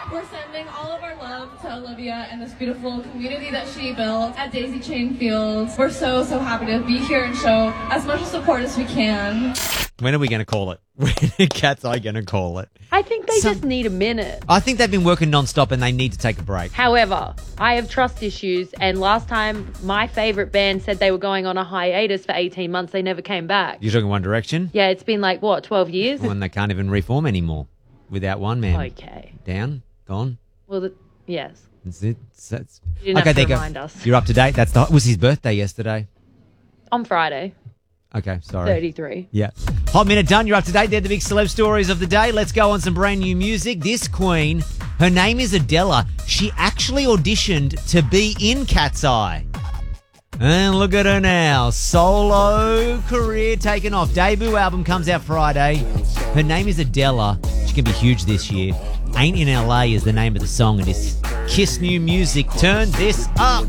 We're sending all of our love to Olivia and this beautiful community that she built at Daisy Chain Fields. We're so happy to be here and show as much support as we can. When are we going to call it? When are Cat's Eye going to call it? I think they just need a minute. I think they've been working non-stop and they need to take a break. However, I have trust issues, and last time my favourite band said they were going on a hiatus for 18 months, they never came back. You're talking One Direction? Yeah, it's been 12 years? When they can't even reform anymore without one man. Okay. Down, gone. Well, yes. That's it. You didn't have to remind us. You're up to date. Was his birthday yesterday? On Friday. Okay, sorry. 33. Yeah. Hot Minute done. You're up to date. They're the big celeb stories of the day. Let's go on some brand new music. This queen, her name is Adela. She actually auditioned to be in Cat's Eye. And look at her now. Solo career taken off. Debut album comes out Friday. Her name is Adela. She can be huge this year. Ain't in LA is the name of the song. It is Kiss New Music. Turn this up.